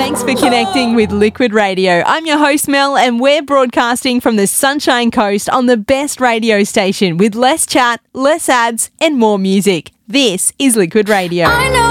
Thanks for connecting with Liquid Radio. I'm your host, Mel, and we're broadcasting from the Sunshine Coast on the best radio station with less chat, less ads, and more music. This is Liquid Radio.